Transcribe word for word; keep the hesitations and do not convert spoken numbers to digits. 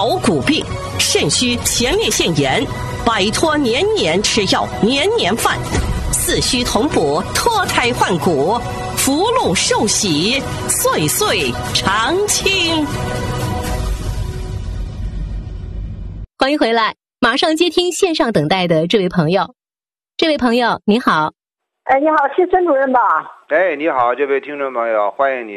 老骨病，肾虚前列腺炎，摆脱年年吃药年年犯，四虚同补脱胎换骨，福禄寿喜，岁岁常青。 欢迎回来，马上接听线上等待的这位朋友。这位朋友您好。 哎，你好，是孙主任吧？ 哎，你好，这位听众朋友，欢迎你。